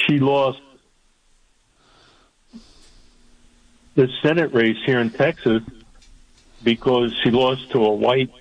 she lost the Senate race here in Texas because she lost to a white,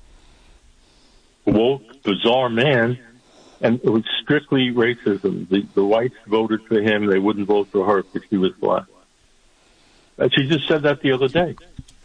woke, bizarre man, and it was strictly racism. The whites voted for him. They wouldn't vote for her because she was black. And she just said that the other day.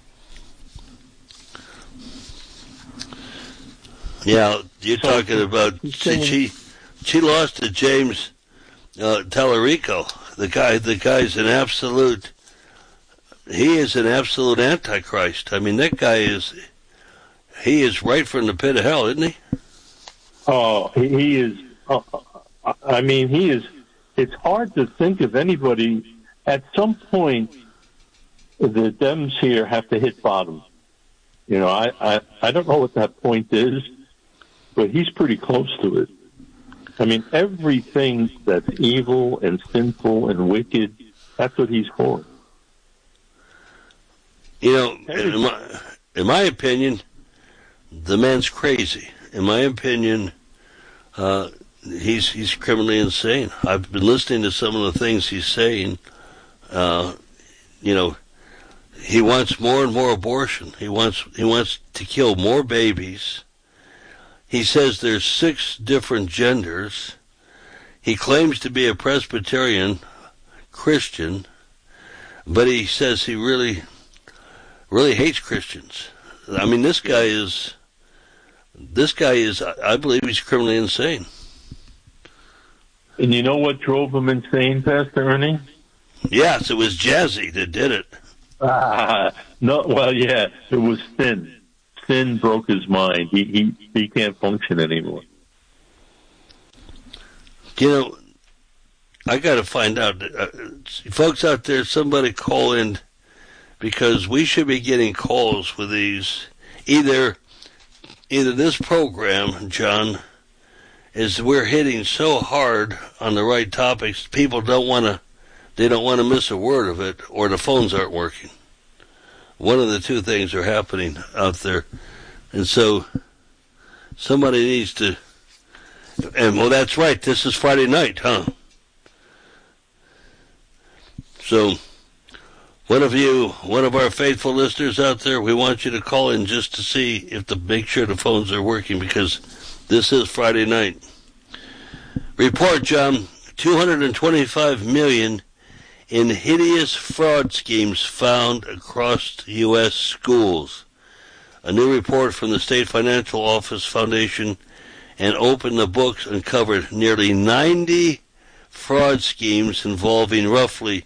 Yeah, you're talking about she lost to James Tallarico. The guy's an absolute. He is an absolute antichrist. I mean, that guy he is right from the pit of hell, isn't he? Oh, he is. I mean, he is. It's hard to think of anybody. At some point, the Dems here have to hit bottom. You know, I don't know what that point is, but he's pretty close to it. I mean, everything that's evil and sinful and wicked, that's what he's for. You know, in my opinion, the man's crazy. In my opinion, he's criminally insane. I've been listening to some of the things he's saying. You know, he wants more and more abortion. He wants to kill more babies. He says there's 6 different genders. He claims to be a Presbyterian Christian, but he says he really hates Christians. I mean, this guy is, I believe he's criminally insane. And you know what drove him insane, Pastor Ernie? Yes, it was Jazzy that did it. No, well, yeah, it was sin. Sin broke his mind. He can't function anymore. You know, I got to find out. Folks out there, somebody call in, because we should be getting calls with these. Either this program, John, is we're hitting so hard on the right topics, people don't want to miss a word of it, or the phones aren't working. One of the two things are happening out there. And so somebody needs to, and well, that's right, this is Friday night, huh? So one of our faithful listeners out there, we want you to call in just to see make sure the phones are working, because this is Friday night. Report, John, $225 million in hideous fraud schemes found across U.S. schools. A new report from the State Financial Office Foundation and Open the Books uncovered nearly 90 fraud schemes involving roughly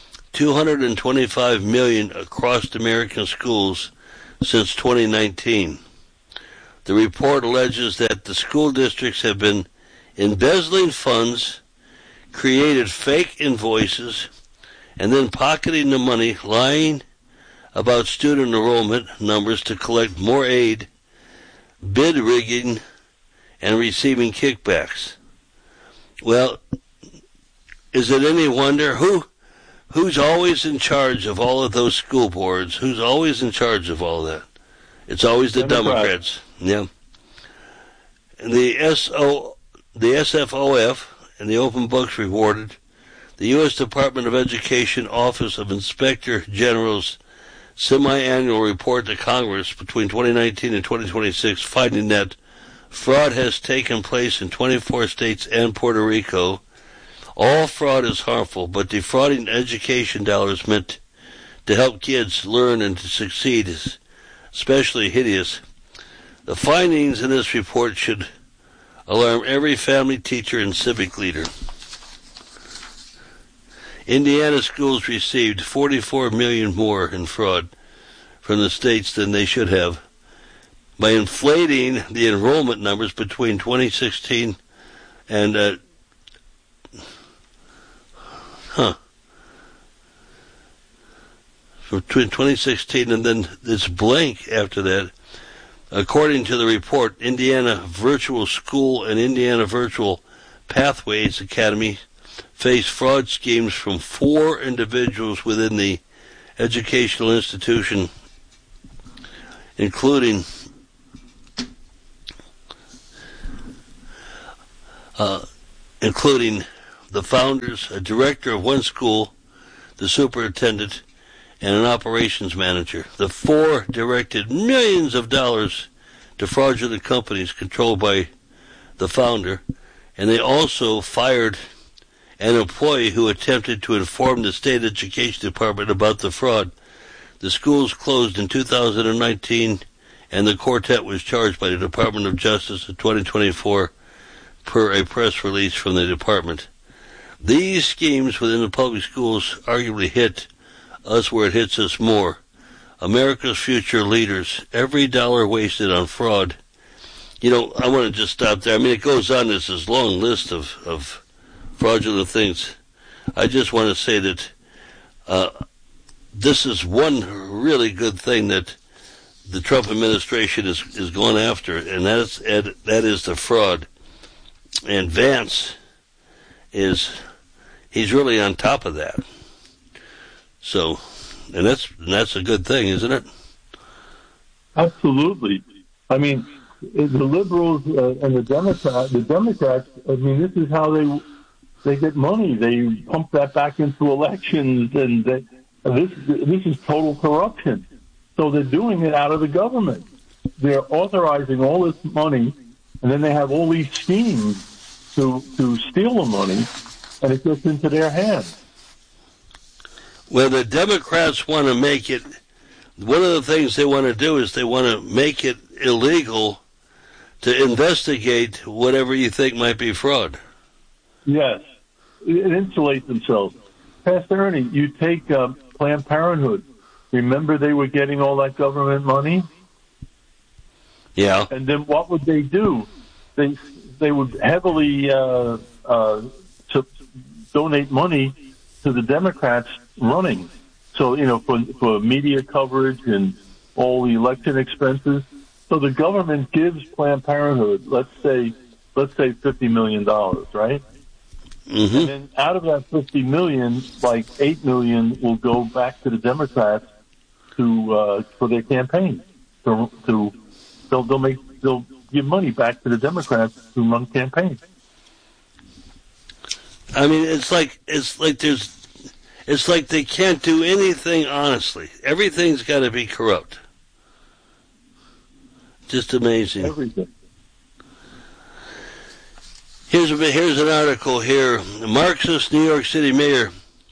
$225 million across American schools since 2019. The report alleges that the school districts have been embezzling funds, created fake invoices, and then pocketing the money, lying about student enrollment numbers to collect more aid, bid rigging, and receiving kickbacks. Well, is it any wonder who's always in charge of all of those school boards? Who's always in charge of all that? It's always the Democrats. Yeah. And the SFOF and the Open Books reported the U.S. Department of Education Office of Inspector General's semi-annual report to Congress between 2019 and 2026, finding that fraud has taken place in 24 states and Puerto Rico. All fraud is harmful, but defrauding education dollars meant to help kids learn and to succeed is especially hideous. The findings in this report should alarm every family, teacher, and civic leader. Indiana schools received $44 million more in fraud from the states than they should have by inflating the enrollment numbers between 2016 and between 2016 and then this blank after that. According to the report, Indiana Virtual School and Indiana Virtual Pathways Academy face fraud schemes from 4 individuals within the educational institution, including the founders, a director of one school, the superintendent, and an operations manager. The four directed millions of dollars to fraudulent companies controlled by the founder, and they also fired an employee who attempted to inform the state education department about the fraud. The schools closed in 2019, and the quartet was charged by the Department of Justice in 2024 per a press release from the department. These schemes within the public schools arguably hit us where it hits us more. America's future leaders, every dollar wasted on fraud. You know, I want to just stop there. I mean, it goes on, this long list of fraudulent things. I just want to say that this is one really good thing that the Trump administration is going after, and that is the fraud. And Vance he's really on top of that. So, and that's a good thing, isn't it? Absolutely. I mean, the liberals and the Democrats. I mean, this is how they get money. They pump that back into elections, and this is total corruption. So they're doing it out of the government. They're authorizing all this money, and then they have all these schemes to steal the money, and it gets into their hands. Well, the Democrats want to make it, one of the things they want to do is they want to make it illegal to investigate whatever you think might be fraud. Yes, it insulates themselves. Pastor Ernie, you take Planned Parenthood. Remember they were getting all that government money? Yeah. And then what would they do? They would heavily to donate money to the Democrats running. So, you know, for media coverage and all the election expenses. So the government gives Planned Parenthood, let's say $50 million, right? Mm-hmm. And then out of that $50 million, like $8 million will go back to the Democrats for their campaign. They'll give money back to the Democrats to run campaigns. I mean, it's like they can't do anything honestly. Everything's got to be corrupt. Just amazing. Everything. Here's an article here. Marxist New York City Mayor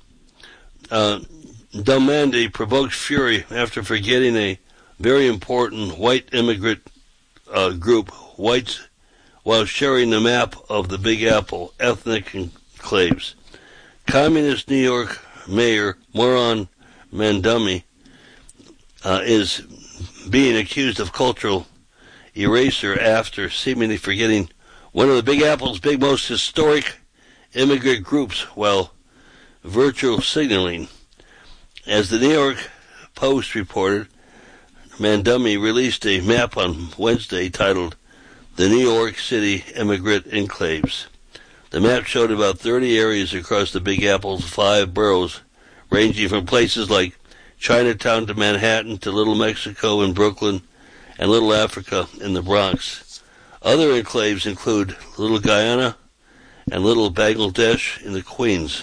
Delmandy provokes fury after forgetting a very important white immigrant group, whites, while sharing the map of the Big Apple ethnic enclaves. Communist New York Mayor Moran Mandami is being accused of cultural eraser after seemingly forgetting one of the Big Apple's most historic immigrant groups while virtual signaling. As the New York Post reported, Mandami released a map on Wednesday titled The New York City Immigrant Enclaves. The map showed about 30 areas across the Big Apple's 5 boroughs, ranging from places like Chinatown to Manhattan to Little Mexico in Brooklyn and Little Africa in the Bronx. Other enclaves include Little Guyana and Little Bangladesh in the Queens.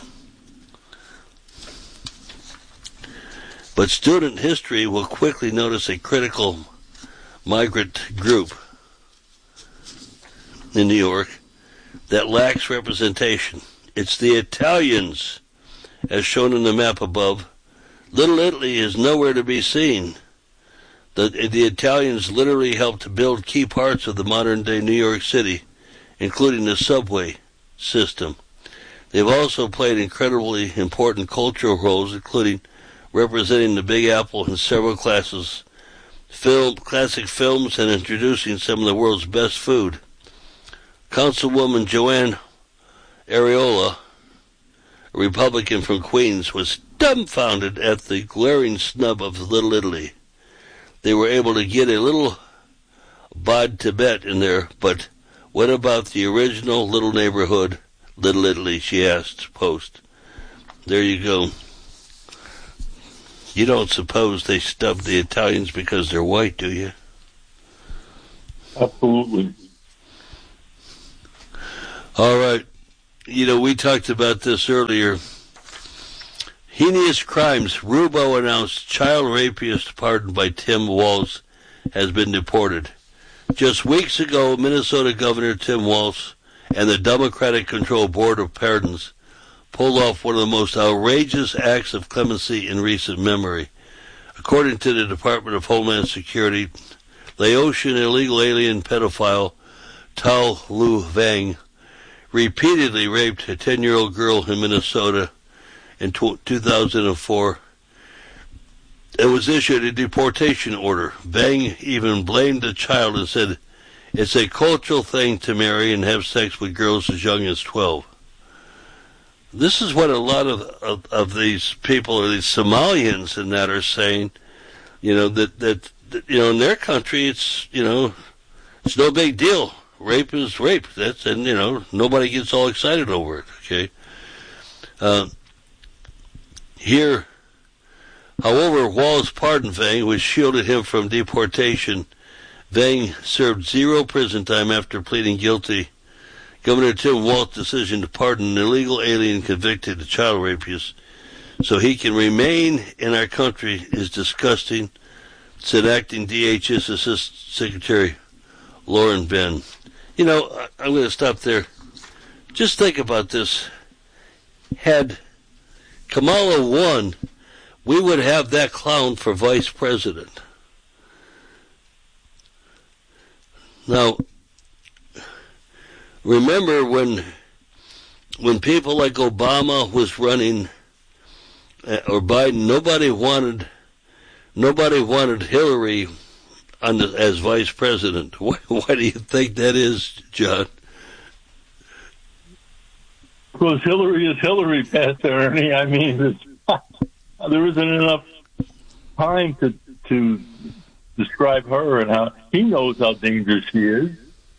But student history will quickly notice a critical migrant group in New York that lacks representation. It's the Italians, as shown in the map above. Little Italy is nowhere to be seen. The Italians literally helped build key parts of the modern-day New York City, including the subway system. They've also played incredibly important cultural roles, including representing the Big Apple in several classic films, and introducing some of the world's best food. Councilwoman Joanne Areola, a Republican from Queens, was dumbfounded at the glaring snub of Little Italy. They were able to get a little Bod Tibet in there, but what about the original little neighborhood, Little Italy, she asked Post. There you go. You don't suppose they stubbed the Italians because they're white, do you? Absolutely. All right. we talked about this earlier. Heinous crimes. Rubo announced child rapist pardoned by Tim Walz has been deported. Just weeks ago, Minnesota Governor Tim Walz and the Democratic-controlled Board of Pardons pulled off one of the most outrageous acts of clemency in recent memory. According to the Department of Homeland Security, Laotian illegal alien pedophile Tao Lu Vang repeatedly raped a 10-year-old girl in Minnesota in 2004 and was issued a deportation order. Vang even blamed the child and said it's a cultural thing to marry and have sex with girls as young as 12. This is what a lot of these people, or these Somalians and that, are saying, that in their country it's it's no big deal. Rape is rape. Nobody gets all excited over it. Okay. Here, however, Walz pardoned Vang, which shielded him from deportation. Vang served 0 prison time after pleading guilty. Governor Tim Walz's decision to pardon an illegal alien convicted of child rapist so he can remain in our country is disgusting, said acting DHS Assistant Secretary Lauren Benn. I'm going to stop there. Just think about this. Had Kamala won, we would have that clown for vice president. Now, remember when people like Obama was running, or Biden, nobody wanted Hillary as vice president. Why do you think that is, John? Because Hillary is Hillary, Pastor Ernie. I mean, there isn't enough time to describe her and how he knows how dangerous she is.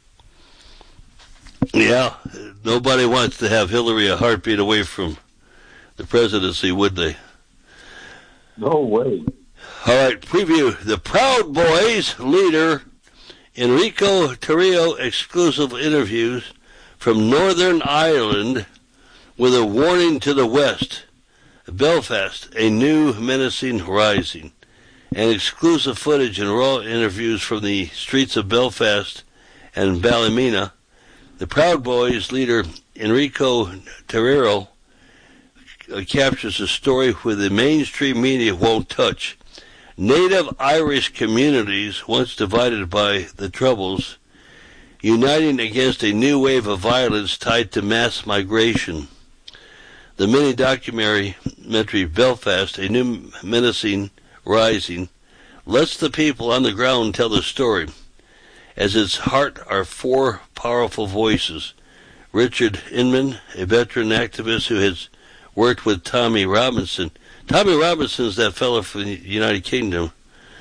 Yeah, nobody wants to have Hillary a heartbeat away from the presidency, would they? No way. All right, preview. The Proud Boys leader, Enrico Tarrio, exclusive interviews from Northern Ireland with a warning to the West. Belfast, a new menacing rising. And exclusive footage and raw interviews from the streets of Belfast and Ballymena. The Proud Boys leader, Enrico Tarrio, captures a story where the mainstream media won't touch. Native Irish communities, once divided by the Troubles, uniting against a new wave of violence tied to mass migration. The mini-documentary Belfast, a new menacing rising, lets the people on the ground tell the story. As its heart are 4 powerful voices. Richard Inman, a veteran activist who has worked with Tommy Robinson. Tommy Robinson's that fellow from the United Kingdom.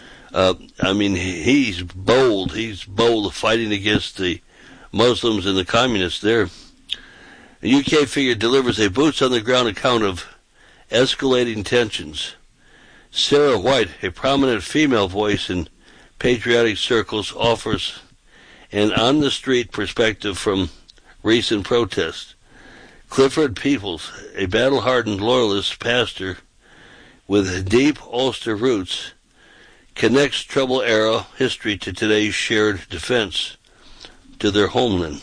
He's bold. He's bold fighting against the Muslims and the communists there. A UK figure delivers a boots-on-the-ground account of escalating tensions. Sarah White, a prominent female voice in patriotic circles, offers an on-the-street perspective from recent protests. Clifford Peoples, a battle-hardened loyalist pastor with deep Ulster roots, connects Trouble-era history to today's shared defense to their homeland.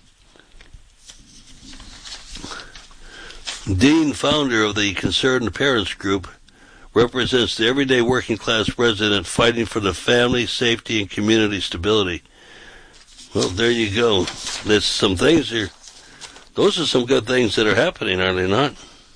Dean, founder of the Concerned Parents Group, represents the everyday working-class resident fighting for the family, safety, and community stability. Well, there you go. There's some things here. Those are some good things that are happening, are they not?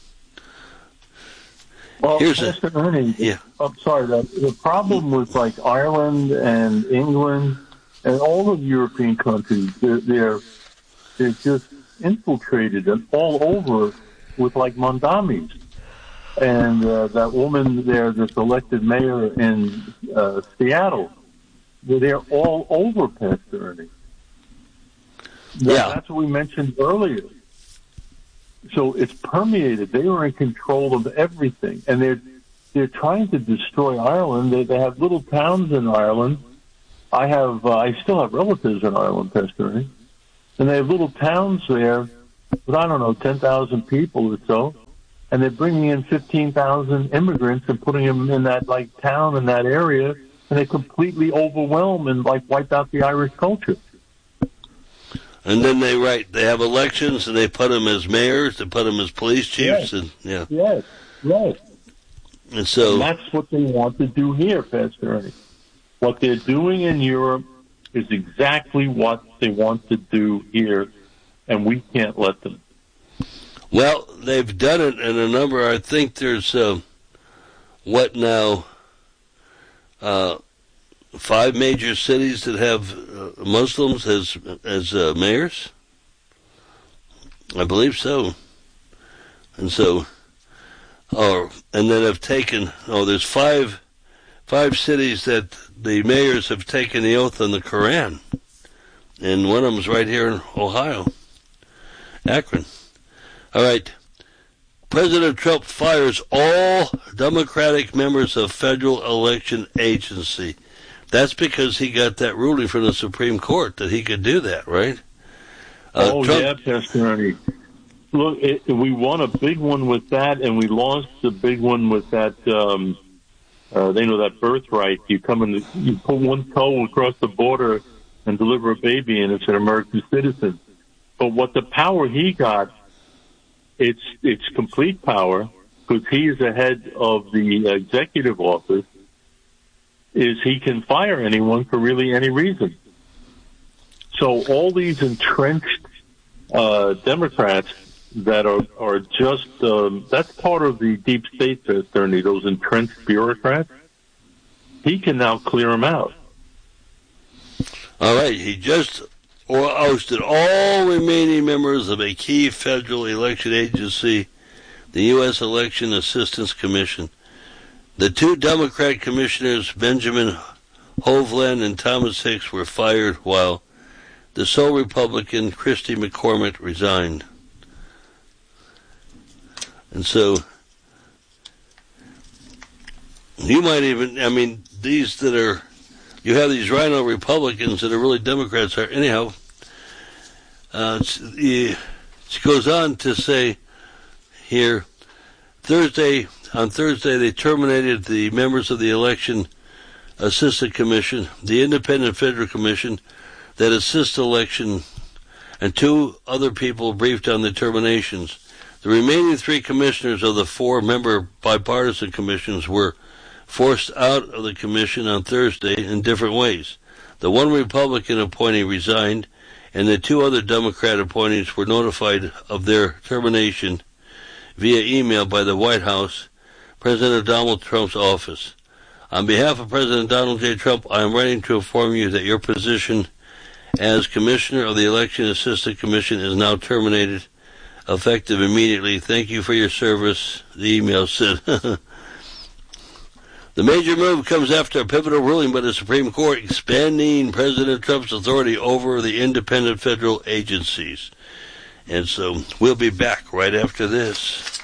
Well, Pastor Ernie, yeah. I'm sorry. The problem with like Ireland and England and all of European countries, they're just infiltrated and all over with like Mondamis. And that woman there, this elected mayor in Seattle, they're all over Pastor Ernie. Yeah. That's what we mentioned earlier. So it's permeated. They are in control of everything. And they're trying to destroy Ireland. They have little towns in Ireland. I still have relatives in Ireland, Pastor Ernie. And they have little towns there with, I don't know, 10,000 people or so, and they're bringing in 15,000 immigrants and putting them in that, like, town in that area, and they completely overwhelm and, like, wipe out the Irish culture. And then they have elections, and they put them as mayors, they put them as police chiefs, and Yes. And so and that's what they want to do here, Pastor Ernie. What they're doing in Europe is exactly what they want to do here, and we can't let them. Well, they've done it in a number. I think there's 5 major cities that have Muslims as mayors. I believe so. And so, and then have taken. There's five cities that the mayors have taken the oath on the Quran, and one of them's right here in Ohio, Akron. All right. President Trump fires all Democratic members of Federal Election Agency. That's because he got that ruling from the Supreme Court that he could do that, right? Trump, yeah, Pastor Ernie. Look, we won a big one with that, and we lost a big one with that. They know that birthright. You put one toe across the border and deliver a baby, and it's an American citizen. But what the power he got, it's complete power, because he is the head of the executive office, is he can fire anyone for really any reason. So all these entrenched Democrats that are just, that's part of the deep state, Ernie, those entrenched bureaucrats, he can now clear them out. All right, he just ousted all remaining members of a key federal election agency, the U.S. Election Assistance Commission. The 2 Democrat commissioners, Benjamin Hovland and Thomas Hicks, were fired, while the sole Republican, Christy McCormick, resigned. And so, you might even, these that are, you have these rhino Republicans that are really Democrats. Anyhow, it goes on to say here, on Thursday, they terminated the members of the Election Assistance Commission, the Independent Federal Commission that assists election, and 2 other people briefed on the terminations. The remaining 3 commissioners of the 4-member bipartisan commissions were forced out of the commission on Thursday in different ways. The 1 Republican appointee resigned, and the 2 other Democrat appointees were notified of their termination via email by the White House, President Donald Trump's office. On behalf of President Donald J. Trump, I am writing to inform you that your position as Commissioner of the Election Assistance Commission is now terminated, effective immediately. Thank you for your service, the email said. The major move comes after a pivotal ruling by the Supreme Court expanding President Trump's authority over the independent federal agencies. And so we'll be back right after this.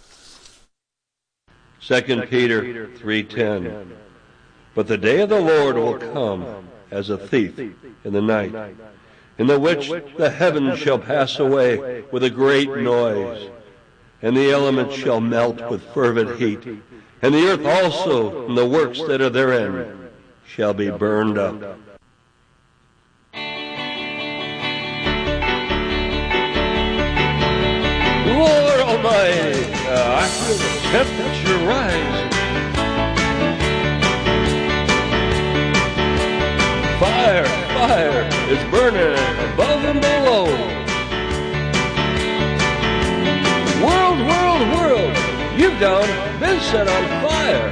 2 Peter 3:10. But the day of the Lord will come as a thief in the night, in the which the heavens shall pass away with a great noise, and the elements shall melt with fervent heat, and the earth also and the works that are therein shall be burned up. Lord Almighty, I feel the temperature rise. Fire, fire, it's burning above and below. World, world, world, you've been set on fire.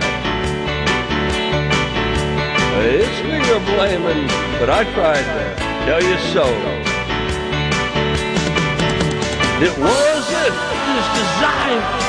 It's me you're blaming, but I tried to tell you so. It was designed